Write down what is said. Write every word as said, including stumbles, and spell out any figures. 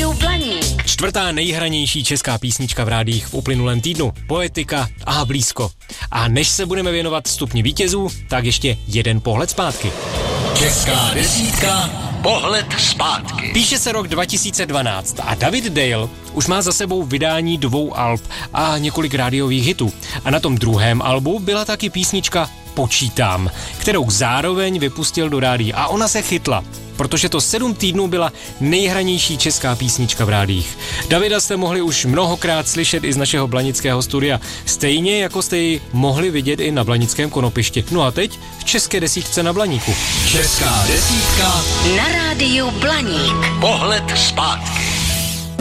rádiu Blaník. Čtvrtá nejhranější česká písnička v rádiích v uplynulém týdnu. Poetika a blízko. A než se budeme věnovat stupni vítězů, tak ještě jeden pohled zpátky. Česká desítka, pohled zpátky. Píše se rok dva tisíce dvanáct a David Dale už má za sebou vydání dvou alb a několik rádiových hitů. A na tom druhém albu byla taky písnička Počítám, kterou zároveň vypustil do rádií a ona se chytla, protože to sedm týdnů byla nejhranější česká písnička v rádiích. Davida jste mohli už mnohokrát slyšet i z našeho blanického studia, stejně jako jste ji mohli vidět i na blanickém konopišti. No a teď v české desítce na Blaníku. Česká desítka na rádiu Blaník. Pohled zpátky.